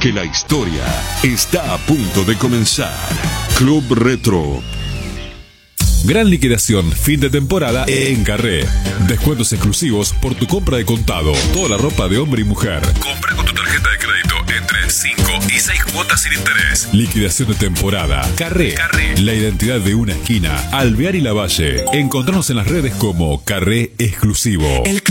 que la historia está a punto de comenzar. Club Retro. Gran liquidación fin de temporada en Carré. Descuentos exclusivos por tu compra de contado. Toda la ropa de hombre y mujer. Compra con tu tarjeta de crédito entre 5 y 6 cuotas sin interés. Liquidación de temporada. Carré. La identidad de una esquina. Alvear y Lavalle. Encontrarnos en las redes como Carré Exclusivo.